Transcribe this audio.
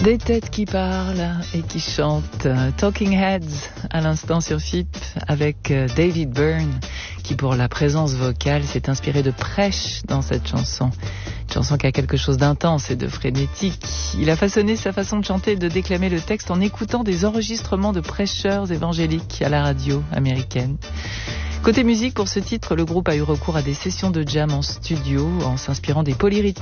Des têtes qui parlent et qui chantent. Talking Heads à l'instant sur FIP avec David Byrne qui pour la présence vocale s'est inspiré de prêche dans cette chanson. Une chanson qui a quelque chose d'intense et de frénétique. Il a façonné sa façon de chanter et de déclamer le texte en écoutant des enregistrements de prêcheurs évangéliques à la radio américaine. Côté musique, pour ce titre, le groupe a eu recours à des sessions de jam en studio en s'inspirant des polyrythmes